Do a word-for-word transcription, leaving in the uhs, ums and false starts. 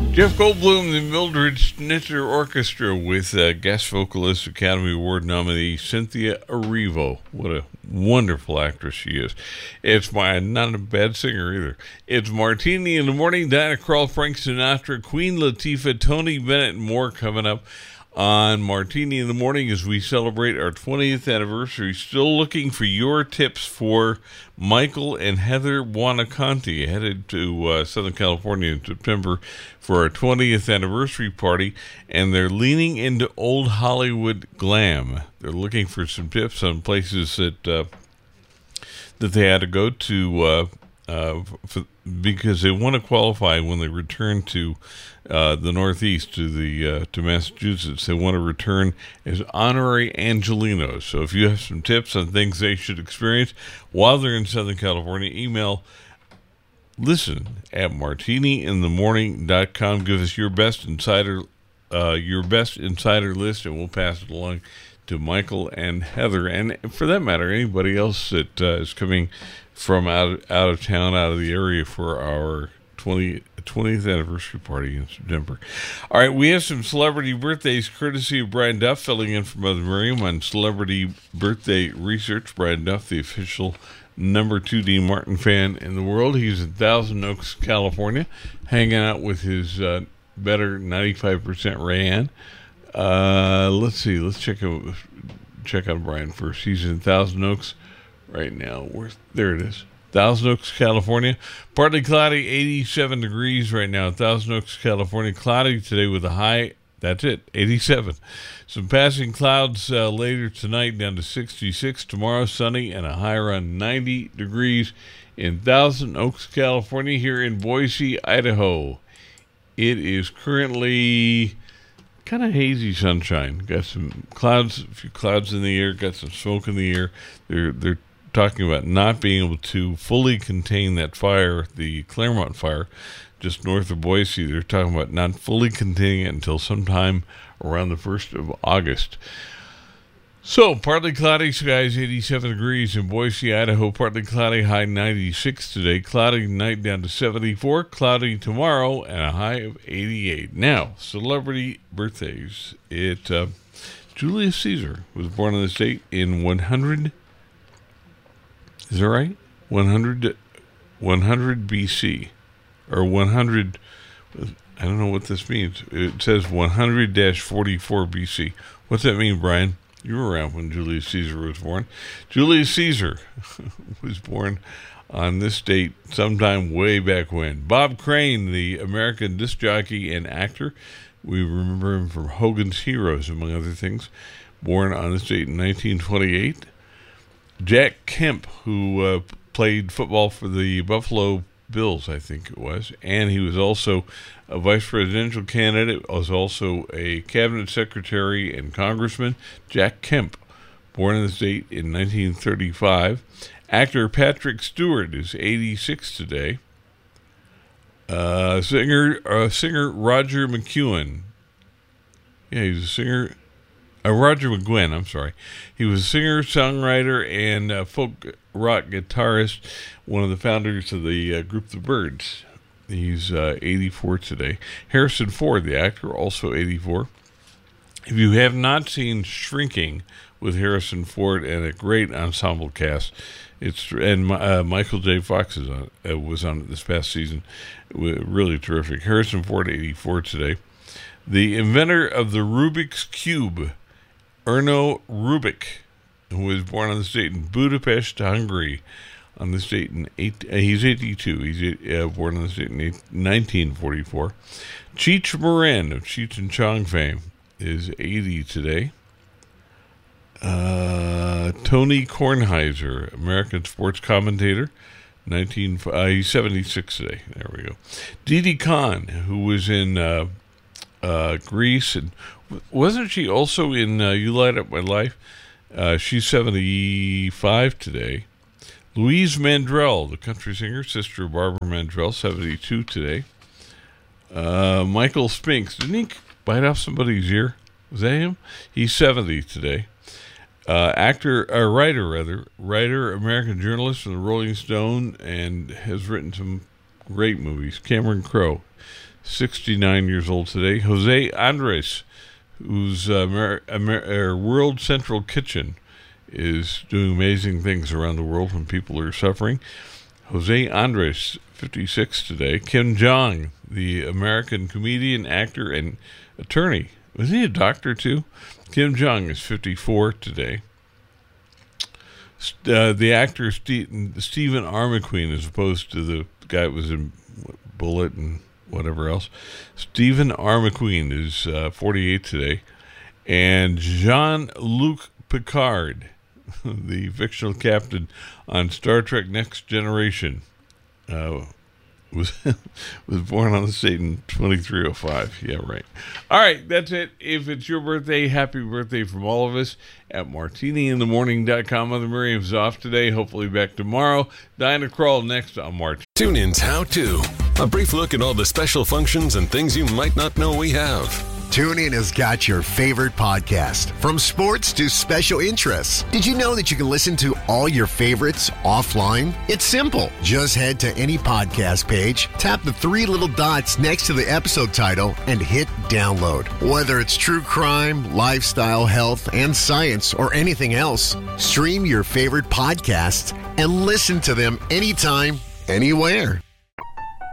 Jeff Goldblum, the Mildred Schnitzer Orchestra with uh, guest vocalist Academy Award nominee Cynthia Erivo. What a wonderful actress she is. It's my, not a bad singer either. It's Martini in the Morning, Diana Krall, Frank Sinatra, Queen Latifah, Tony Bennett, and more coming up on Martini in the Morning as we celebrate our twentieth anniversary. Still looking for your tips for Michael and Heather Buonaconti, headed to uh, Southern California in September for our twentieth anniversary party, and they're leaning into old Hollywood glam. They're looking for some tips on places that uh, that they had to go to uh, uh, for, because they want to qualify when they return to uh, the Northeast, to the uh, to Massachusetts. They want to return as honorary Angelinos. So if you have some tips on things they should experience while they're in Southern California, email listen at martini in the morning dot com. Give us your best insider uh, your best insider list, and we'll pass it along to Michael and Heather, and for that matter, anybody else that uh, is coming from out, out of town, out of the area for our twentieth anniversary party in September. All right, we have some celebrity birthdays courtesy of Brian Duff, filling in for Mother Miriam on Celebrity Birthday Research. Brian Duff, the official number two Dean Martin fan in the world. He's in Thousand Oaks, California, hanging out with his uh, better ninety-five percent Rayanne. Uh, let's see. Let's check out check out Brian first. He's in Thousand Oaks right now. Where's there it is. Thousand Oaks, California. Partly cloudy, eighty-seven degrees right now. Thousand Oaks, California. Cloudy today with a high. That's it, eighty-seven. Some passing clouds uh, later tonight, down to sixty-six. Tomorrow, sunny and a high around ninety degrees in Thousand Oaks, California. Here in Boise, Idaho, it is currently kind of hazy sunshine. Got some clouds, a few clouds in the air. Got some smoke in the air. They're they're talking about not being able to fully contain that fire, the Claremont fire, just north of Boise. They're talking about not fully containing it until sometime around the first of August. So, partly cloudy skies, eighty-seven degrees in Boise, Idaho. Partly cloudy, high ninety-six today. Cloudy tonight down to seventy-four. Cloudy tomorrow and a high of eighty-eight. Now, celebrity birthdays. It uh, Julius Caesar was born on this date in one hundred. Is that right? one hundred, one hundred B C. Or one hundred, I don't know what this means. It says one hundred forty-four B C. What's that mean, Brian? You were around when Julius Caesar was born. Julius Caesar was born on this date sometime way back when. Bob Crane, the American disc jockey and actor. We remember him from Hogan's Heroes, among other things. Born on this date in nineteen twenty-eight. Jack Kemp, who uh, played football for the Buffalo Bills, I think it was, and he was also a vice presidential candidate, was also a cabinet secretary and congressman. Jack Kemp, born on this date in nineteen thirty-five. Actor Patrick Stewart is eighty-six today. Uh, singer, uh, singer Roger McEwen. Yeah, he's a singer. Uh, Roger McGuinn, I'm sorry. He was a singer, songwriter, and uh, folk rock guitarist, one of the founders of the uh, group The Byrds. He's uh, eighty-four today. Harrison Ford, the actor, also eighty-four. If you have not seen Shrinking with Harrison Ford and a great ensemble cast, it's and uh, Michael J. Fox is on, uh, was on it this past season. Really terrific. Harrison Ford, eighty-four today. The inventor of the Rubik's Cube, Erno Rubik, who was born on this date in Budapest, Hungary, on this date in eight. Uh, he's eighty-two. He's uh, born on this date in eight, nineteen forty-four. Cheech Marin of Cheech and Chong fame is eighty today. Uh, Tony Kornheiser, American sports commentator, nineteen. Uh, he's seventy-six today. There we go. Didi Khan, who was in uh, uh, Greece, and wasn't she also in uh, You Light Up My Life? Uh, she's seventy-five today. Louise Mandrell, the country singer, sister of Barbara Mandrell, seventy-two today. Uh, Michael Spinks, didn't he bite off somebody's ear? Was that him? He's seventy today. Uh, actor, or uh, writer rather, writer, American journalist from the Rolling Stone, and has written some great movies. Cameron Crowe, sixty-nine years old today. Jose Andres, whose uh, Amer- Amer- World Central Kitchen is doing amazing things around the world when people are suffering. Jose Andres, fifty-six today. Kim Jong, the American comedian, actor, and attorney. Was he a doctor too? Kim Jong is fifty-four today. Uh, the actor St- Stephen Armaquin, as opposed to the guy that was in Bullet and whatever else. Stephen Armaquin is uh, forty-eight today. And Jean-Luc Picard, the fictional captain on Star Trek Next Generation, uh, was was born on this date in twenty-three oh five. Yeah, right. All right, that's it. If it's your birthday, happy birthday from all of us at martini in the morning dot com. Mother Miriam's off today. Hopefully back tomorrow. Dinah Krall next on Martini. TuneIn's How To. A brief look at all the special functions and things you might not know we have. TuneIn has got your favorite podcast, from sports to special interests. Did you know that you can listen to all your favorites offline? It's simple. Just head to any podcast page, tap the three little dots next to the episode title, and hit download. Whether it's true crime, lifestyle, health, and science, or anything else, stream your favorite podcasts and listen to them anytime, anywhere.